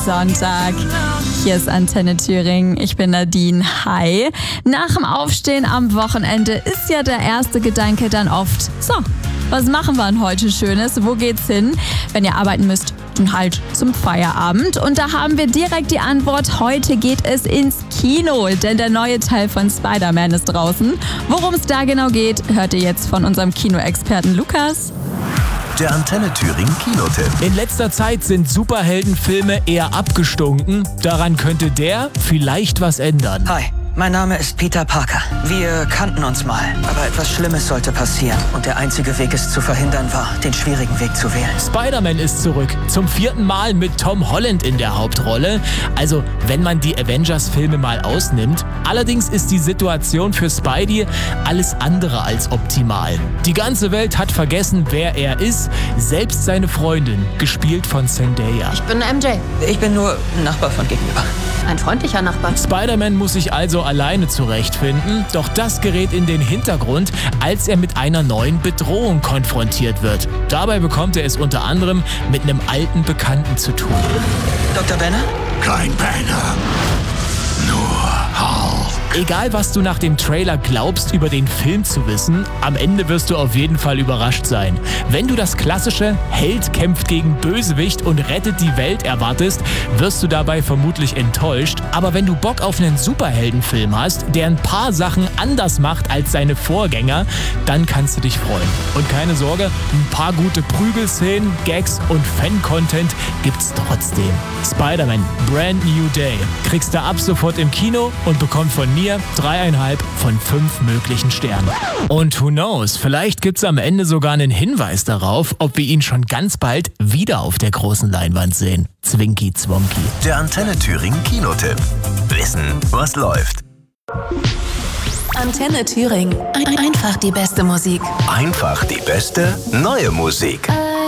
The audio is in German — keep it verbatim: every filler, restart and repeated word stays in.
Sonntag. Hier ist Antenne Thüringen. Ich bin Nadine. Hi. Nach dem Aufstehen am Wochenende ist ja der erste Gedanke dann oft: So, was machen wir denn heute Schönes? Wo geht's hin? Wenn ihr arbeiten müsst, dann halt zum Feierabend. Und da haben wir direkt die Antwort. Heute geht es ins Kino, denn der neue Teil von Spider-Man ist draußen. Worum es da genau geht, hört ihr jetzt von unserem Kinoexperten Lukas. Der Antenne Thüringen Kinotipp. In letzter Zeit sind Superheldenfilme eher abgestunken. Daran könnte der vielleicht was ändern. Hi, mein Name ist Peter Parker. Wir kannten uns mal, aber etwas Schlimmes sollte passieren. Und der einzige Weg, es zu verhindern, war, den schwierigen Weg zu wählen. Spider-Man ist zurück. Zum vierten Mal mit Tom Holland in der Hauptrolle. Also, wenn man die Avengers-Filme mal ausnimmt. Allerdings ist die Situation für Spidey alles andere als optimal. Die ganze Welt hat vergessen, wer er ist. Selbst seine Freundin, gespielt von Zendaya. Ich bin M J. Ich bin nur ein Nachbar von gegenüber. Ein freundlicher Nachbar. Spider-Man muss sich also alleine zurechtfinden, doch das gerät in den Hintergrund, als er mit einer neuen Bedrohung konfrontiert wird. Dabei bekommt er es unter anderem mit einem alten Bekannten zu tun. Doktor Banner? Kein Banner, nur Hulk. Egal, was du nach dem Trailer glaubst, über den Film zu wissen, am Ende wirst du auf jeden Fall überrascht sein. Wenn du das klassische Held kämpft gegen Bösewicht und rettet die Welt erwartest, wirst du dabei vermutlich enttäuscht. Aber wenn du Bock auf einen Superheldenfilm hast, der ein paar Sachen anders macht als seine Vorgänger, dann kannst du dich freuen. Und keine Sorge, ein paar gute Prügelszenen, Gags und Fan-Content gibt's trotzdem. Spider-Man Brand New Day kriegst du ab sofort im Kino und bekommst von mir dreieinhalb von fünf möglichen Sternen. Und who knows, vielleicht gibt's am Ende sogar einen Hinweis darauf, ob wir ihn schon ganz bald wieder auf der großen Leinwand sehen. Zwinky Zwonky. Der Antenne Thüringen Kinotipp. Wissen, was läuft. Antenne Thüringen. Ein- Einfach die beste Musik. Einfach die beste neue Musik.